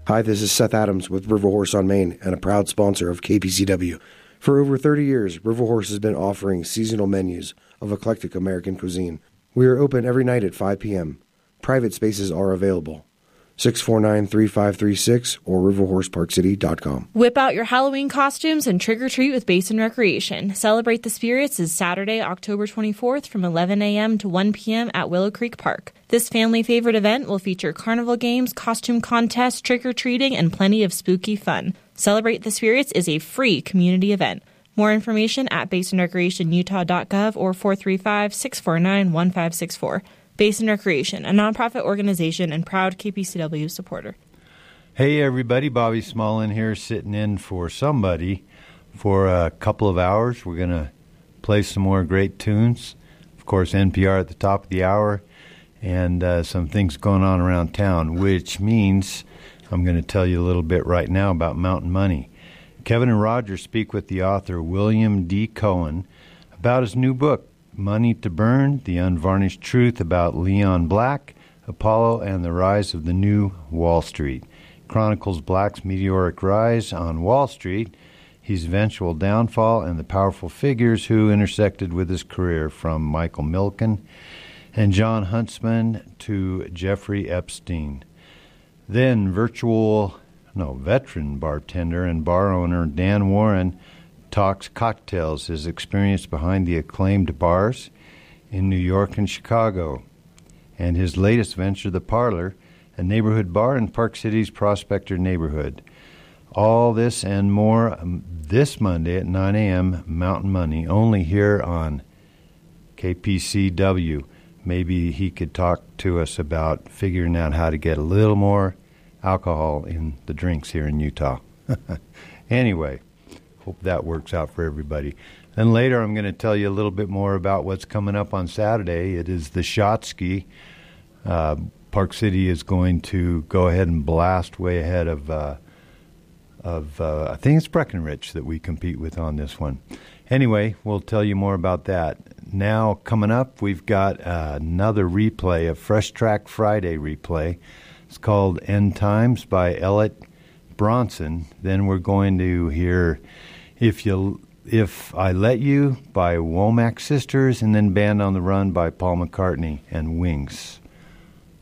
Hi, this is Seth Adams with River Horse on Main and a proud sponsor of KPCW. For over 30 years, River Horse has been offering seasonal menus of eclectic American cuisine. We are open every night at 5 p.m. Private spaces are available. 649-3536 or riverhorseparkcity.com. Whip out your Halloween costumes and trick-or-treat with Basin Recreation. Celebrate the Spirits is Saturday, October 24th from 11 a.m. to 1 p.m. at Willow Creek Park. This family-favorite event will feature carnival games, costume contests, trick-or-treating, and plenty of spooky fun. Celebrate the Spirits is a free community event. More information at basinrecreationutah.gov or 435-649-1564. Basin Recreation, a nonprofit organization and proud KPCW supporter. Hey everybody, Bobby Smallin here, sitting in for somebody for a couple of hours. We're going to play some more great tunes. Of course, NPR at the top of the hour and some things going on around town, which means I'm going to tell you a little bit right now about Mountain Money. Kevin and Roger speak with the author William D. Cohen about his new book, Money to Burn, The Unvarnished Truth About Leon Black, Apollo, and the Rise of the New Wall Street. Chronicles Black's meteoric rise on Wall Street, his eventual downfall, and the powerful figures who intersected with his career, from Michael Milken and John Huntsman to Jeffrey Epstein. Then veteran bartender and bar owner Dan Warren talks cocktails, his experience behind the acclaimed bars in New York and Chicago, and his latest venture, The Parlor, a neighborhood bar in Park City's Prospector neighborhood. All this and more this Monday at 9 a.m. Mountain Money, only here on KPCW. Maybe he could talk to us about figuring out how to get a little more alcohol in the drinks here in Utah. Anyway, hope that works out for everybody. Then later I'm going to tell you a little bit more about what's coming up on Saturday. It is the Shotski. Park City is going to go ahead and blast way ahead of I think it's Breckenridge that we compete with on this one. Anyway, we'll tell you more about that. Now, coming up, we've got another replay, a Fresh Track Friday replay. It's called End Times by Ellett Bronson. Then we're going to hear If I Let You by Womack Sisters, and then Band on the Run by Paul McCartney and Wings.